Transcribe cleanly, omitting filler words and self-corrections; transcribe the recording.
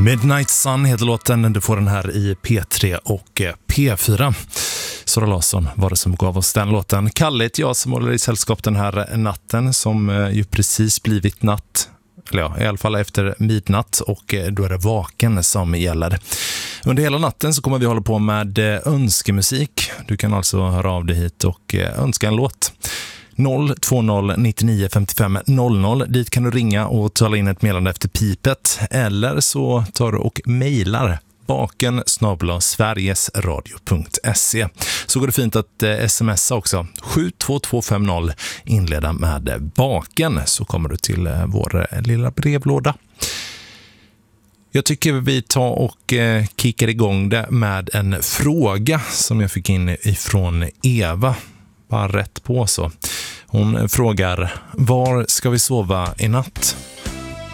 Midnight Sun heter låten. Du får den här i P3 och P4. Sara Larsson var det som gav oss den låten. Kalligt, jag som håller i sällskap den här natten som ju precis blivit natt. Eller ja, i alla fall efter midnatt, och då är det vaken som gäller. Under hela natten så kommer vi hålla på med önskemusik. Du kan alltså höra av dig hit och önska en låt. 020 99 55 00. Dit kan du ringa och tala in ett meddelande efter pipet. Eller så tar du och mejlar baken@sverigesradio.se. Så går det fint att smsa också. 72250 inleda med baken, så kommer du till vår lilla brevlåda. Jag tycker vi tar och kickar igång det med en fråga som jag fick in ifrån Eva. Bara rätt på så. Hon frågar: var ska vi sova i natt?